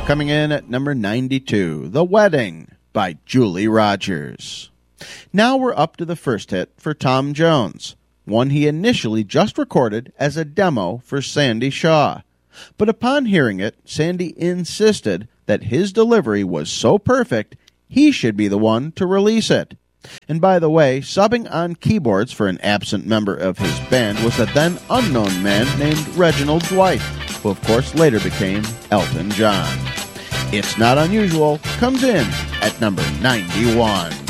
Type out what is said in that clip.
Coming in at number 92, The Wedding by Julie Rogers. Now we're up to the first hit for Tom Jones, one he initially just recorded as a demo for Sandy Shaw. But upon hearing it, Sandy insisted that his delivery was so perfect, he should be the one to release it. And by the way, subbing on keyboards for an absent member of his band was a then unknown man named Reginald Dwight, who of course later became Elton John. It's Not Unusual comes in at number 91.